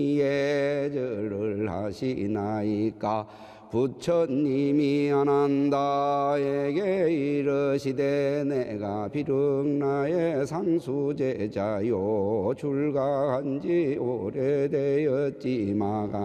예절을 하시나이까. 부처님이 아난다에게 이르시되 내가 비륵나의 상수제자요 출가한 지 오래되었지마가